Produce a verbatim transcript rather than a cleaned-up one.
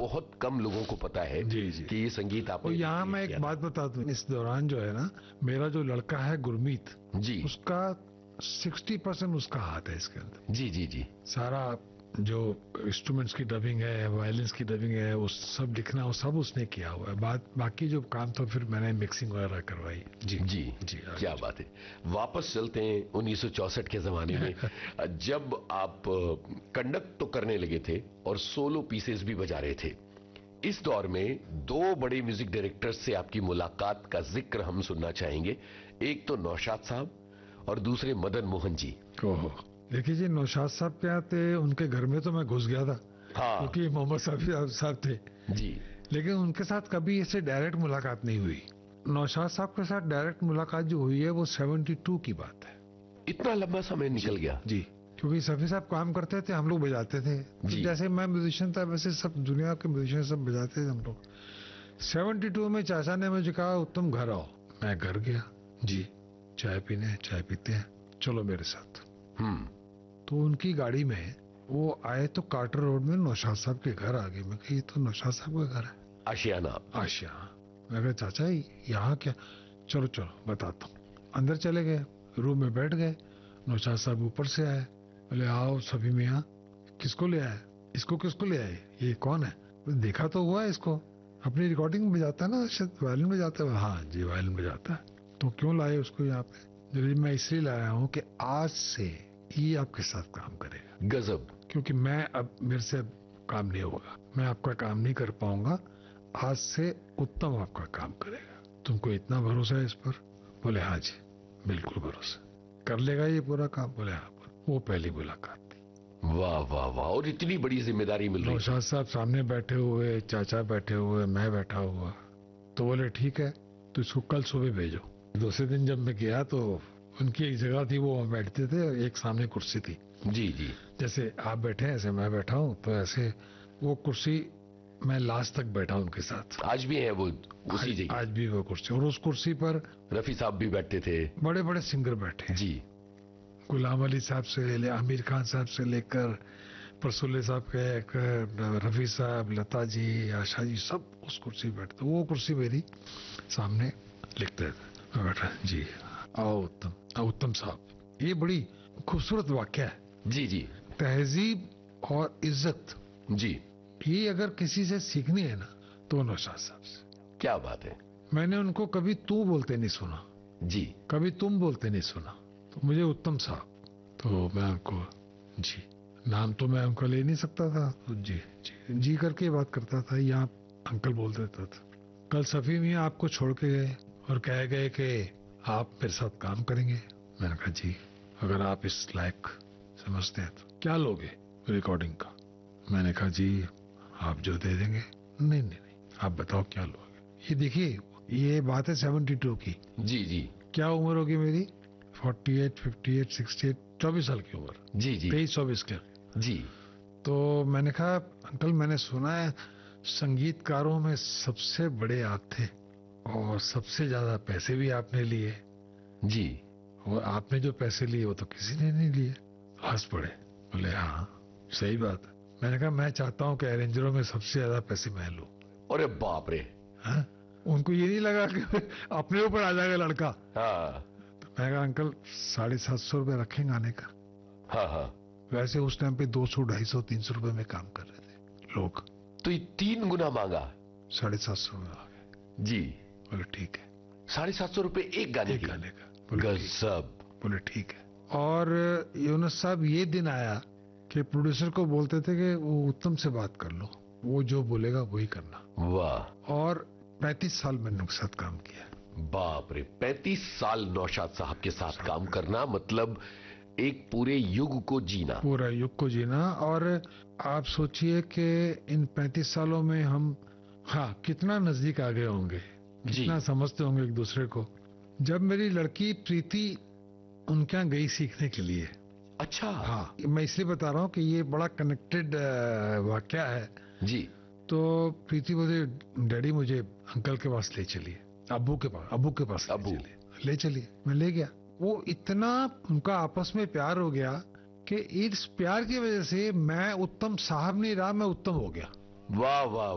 बहुत कम लोगों को पता है जी जी कि ये संगीत आपने। और यहाँ मैं एक बात बता दूं, इस दौरान जो है ना, मेरा जो लड़का है गुरमीत जी, उसका सिक्सटी परसेंट उसका हाथ है इसके अंदर। जी जी जी। सारा जो इंस्ट्रूमेंट्स की डबिंग है, वायलिन्स की डबिंग है, वो सब लिखना वो सब उसने किया हुआ है। बात बाकी जो काम तो फिर मैंने मिक्सिंग वगैरह करवाई। जी जी जी क्या बात है। वापस चलते हैं उन्नीस सौ चौसठ के जमाने में, जब आप कंडक्ट तो करने लगे थे और सोलो पीसेस भी बजा रहे थे। इस दौर में दो बड़े म्यूजिक डायरेक्टर्स से आपकी मुलाकात का जिक्र हम सुनना चाहेंगे। एक तो नौशाद साहब और दूसरे मदन मोहन जी। ओहो, देखिए जी, नौशाद साहब क्या थे, उनके घर में तो मैं घुस गया था। हाँ। क्योंकि मोहम्मद साफी साहब थे जी, लेकिन उनके साथ कभी ऐसे डायरेक्ट मुलाकात नहीं हुई। नौशाद साहब के साथ डायरेक्ट मुलाकात जो हुई है वो बहत्तर की बात है। इतना लंबा समय निकल गया। जी, क्योंकि सफी साहब काम करते थे, हम लोग बजाते थे। तो जैसे मैं म्यूजिशियन था वैसे सब दुनिया के म्यूजिशियन सब बजाते थे हम लोग। बहत्तर में चाचा ने मुझे कहा उत्तम घर आओ। मैं घर गया जी, चाय पीने, चाय पीते हैं, चलो मेरे साथ। हम्म तो उनकी गाड़ी में वो आए तो कार्टर रोड में नौशाद साहब के घर आ गए। मैं कहा ये तो नौशाद साहब का घर है। आशियाना। आशिया। मैं कहा चाचा यहाँ क्या, चलो चलो बताता हूँ। अंदर चले गए, रूम में बैठ गए। नौशाद साहब ऊपर से आए, बोले आओ सभी मियाँ, किसको ले आए? इसको किसको ले आए? ये कौन है? देखा तो हुआ है इसको, अपनी रिकॉर्डिंग में बजाता है ना, शायद वायलिन बजाता है। हाँ जी वायलिन बजाता है। तो क्यों लाए उसको यहाँ पे? मैं इसलिए लाया हूँ कि आज से ये आपके साथ काम करेगा। गजब। क्योंकि मैं अब मेरे से काम नहीं होगा, मैं आपका काम नहीं कर पाऊंगा, आज से उत्तम आपका काम करेगा। तुमको इतना भरोसा है इस पर? बोले हाँ जी बिल्कुल भरोसा, कर लेगा ये पूरा काम। बोले हाँ। वो पहली मुलाकात थी। वाह वाह वाह, और इतनी बड़ी जिम्मेदारी मिल रही। नौशाद साहब सामने बैठे हुए, चाचा बैठे हुए, मैं बैठा हुआ। तो बोले ठीक है तो इसको कल सुबह भेजो। दूसरे दिन जब मैं गया तो उनकी एक जगह थी, वो बैठते थे, एक सामने कुर्सी थी। जी जी, जैसे आप बैठे हैं ऐसे मैं बैठा हूँ, तो ऐसे वो कुर्सी मैं लास्ट तक बैठा उनके साथ। आज भी है वो उसी जगह? आज भी वो कुर्सी, और उस कुर्सी पर रफी साहब भी बैठते थे, बड़े बड़े सिंगर बैठे जी। गुलाम अली साहब से, आमिर खान साहब से लेकर परसुल्ले साहब के, रफी साहब, लता जी, आशा जी, सब उस कुर्सी पर बैठते। वो कुर्सी मेरी सामने लिखते थे। बैठा जी, आओ उत्तम, आओ उत्तम साहब। ये बड़ी खूबसूरत वाक्य है। जी जी, तहजीब और इज्जत जी, ये अगर किसी से सीखनी है ना तो नौशाद साहब से। क्या बात है। मैंने उनको कभी तू बोलते नहीं सुना जी, कभी तुम बोलते नहीं सुना। तो मुझे उत्तम साहब, तो मैं उनको जी, नाम तो मैं उनका ले नहीं सकता था, तो जी जी जी करके बात करता था, या अंकल बोल देता था। कल सफी मियाँ आपको छोड़ के गए और कह गए कि आप मेरे साथ काम करेंगे। मैंने कहा जी, अगर आप इस लायक समझते हैं तो क्या लोगे रिकॉर्डिंग का? मैंने कहा जी आप जो दे देंगे। नहीं नहीं नहीं, आप बताओ क्या लोगे। ये देखिए, ये बात है बहत्तर की। जी जी, क्या उम्र होगी मेरी? अड़तालीस, अट्ठावन, अड़सठ, चौबीस साल की उम्र। जी जी, तेईस चौबीस के जी। तो मैंने कहा अंकल मैंने सुना है संगीतकारों में सबसे बड़े आप थे और सबसे ज्यादा पैसे भी आपने लिए जी, और आपने जो पैसे लिए वो तो किसी ने नहीं लिए। हंस पड़े, बोले हाँ सही बात है। मैंने कहा मैं चाहता हूँ कि अरेंजरों में सबसे ज्यादा पैसे मैं लूं। अरे बाप रे। हाँ? उनको ये नहीं लगा कि अपने ऊपर आ जाएगा लड़का। हाँ, तो मैंने कहा अंकल साढ़े सात सौ रुपये रखेंगे आने का। हाँ हाँ, वैसे उस टाइम पे दो सौ ढाई सौ तीन सौ रुपये में काम कर रहे थे लोग। तो ये तीन गुना मांगा। साढ़े सात सौ में आ गए जी। बोले ठीक है। साढ़े सात सौ रुपए एक गाने एक के? गाने का। गजब। बोले ठीक है। और यूनुस साहब ये दिन आया कि प्रोड्यूसर को बोलते थे कि वो उत्तम से बात कर लो, वो जो बोलेगा वही करना। वाह। और पैंतीस साल मैंने उनके साथ काम किया। बाप रे, पैंतीस साल नौशाद साहब के साथ काम करना मतलब एक पूरे युग को जीना। पूरा युग को जीना। और आप सोचिए कि इन पैंतीस सालों में हम हाँ कितना नजदीक आ गए होंगे, कितना समझते होंगे एक दूसरे को। जब मेरी लड़की प्रीति उनके यहाँ गई सीखने के लिए। अच्छा। हाँ, मैं इसलिए बता रहा हूँ कि ये बड़ा कनेक्टेड वाकया है जी। तो प्रीति बोले डैडी मुझे अंकल के पास ले चलिए, अब्बू के पास अब्बू के पास अब्बू ले चलिए। मैं ले गया। वो इतना उनका आपस में प्यार हो गया कि इस प्यार की वजह से मैं उत्तम साहब नहीं रहा, मैं उत्तम हो गया। वाह वाह